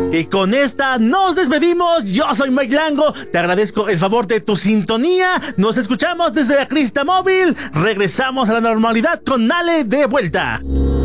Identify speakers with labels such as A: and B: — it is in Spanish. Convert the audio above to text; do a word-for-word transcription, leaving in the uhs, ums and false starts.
A: Y con esta nos despedimos. Yo soy Mike Lango. Te agradezco el favor de tu sintonía. Nos escuchamos desde la crista móvil. Regresamos a la normalidad con Ale de vuelta.